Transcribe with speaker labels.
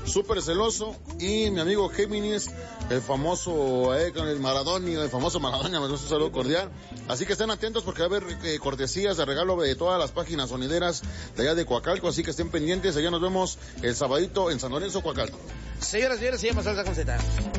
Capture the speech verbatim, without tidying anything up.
Speaker 1: súper celoso, y mi amigo Géminis, el famoso, eh, con el Maradonio, el famoso Maradona, me da un saludo cordial. Así que estén atentos porque va a haber eh, cortesías de regalo de todas las páginas sonideras de allá de Coacalco, así que estén pendientes. Allá nos vemos el sabadito en San Lorenzo, Coacalco.
Speaker 2: Señoras y señores, se llama Salsa con Z.